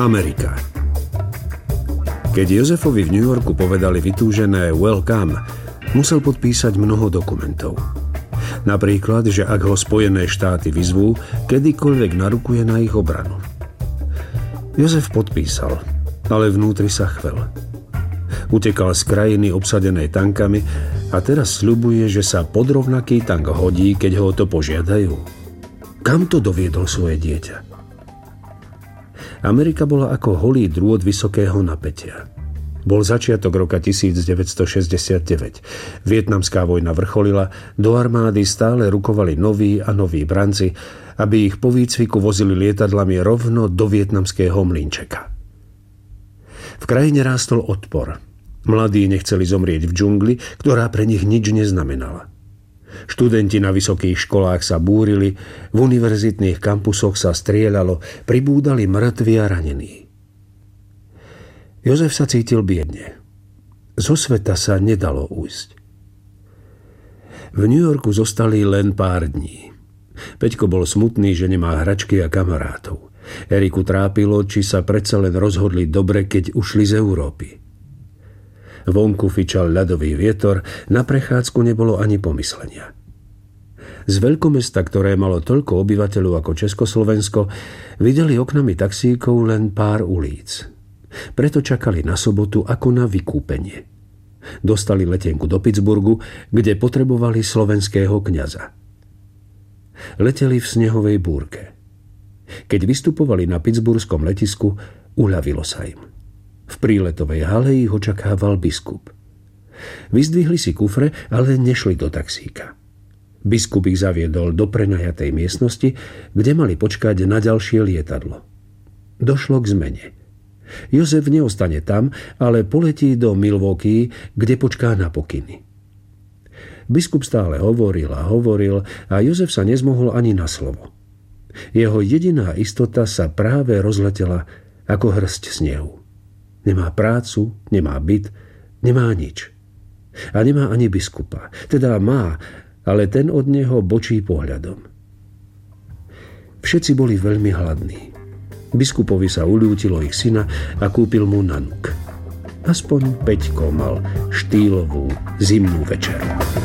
Amerika. Keď Jozefovi v New Yorku povedali vytúžené welcome, musel podpísať mnoho dokumentov. Napríklad, že ak ho Spojené štáty vyzvú, kedykoľvek narukuje na ich obranu. Jozef podpísal, ale vnútri sa chvel. Utekal z krajiny obsadenej tankami a teraz sľubuje, že sa pod rovnaký tank hodí, keď ho o to požiadajú. Kam to doviedol svoje dieťa? Amerika bola ako holý drôt vysokého napätia. Bol začiatok roka 1969. Vietnamská vojna vrcholila, do armády stále rukovali noví a noví branci, aby ich po výcviku vozili lietadlami rovno do vietnamského mlynčeka. V krajine rástol odpor. Mladí nechceli zomrieť v džungli, ktorá pre nich nič neznamenala. Študenti na vysokých školách sa búrili, v univerzitných kampusoch sa strieľalo, pribúdali mŕtvi a ranení. Jozef sa cítil biedne. Zo sveta sa nedalo ujsť. V New Yorku zostali len pár dní. Peťko bol smutný, že nemá hračky a kamarátov. Eriku trápilo, či sa predsa len rozhodli dobre, keď ušli z Európy. Vonku fičal ľadový vietor, na prechádzku nebolo ani pomyslenia. Z veľkomesta, ktoré malo toľko obyvateľov ako Československo, videli oknami taxíkov len pár ulic. Preto čakali na sobotu ako na vykúpenie. Dostali letenku do Pittsburghu, kde potrebovali slovenského kňaza. Leteli v snehovej búrke. Keď vystupovali na pittsburghskom letisku, uľavilo sa im. V príletovej hale ich očakával biskup. Vyzdvihli si kufre, ale nešli do taxíka. Biskup ich zaviedol do prenajatej miestnosti, kde mali počkať na ďalšie lietadlo. Došlo k zmene. Jozef neostane tam, ale poletí do Milwaukee, kde počká na pokyny. Biskup stále hovoril a hovoril a Jozef sa nezmohol ani na slovo. Jeho jediná istota sa práve rozletela ako hrst snehu. Nemá prácu, nemá byt, nemá nič. A nemá ani biskupa. Teda má, ale ten od neho bočí pohľadom. Všetci boli veľmi hladní. Biskupovi sa uľútilo ich syna a kúpil mu nanuk. Aspoň Peťko mal štýlovú zimnú večeru.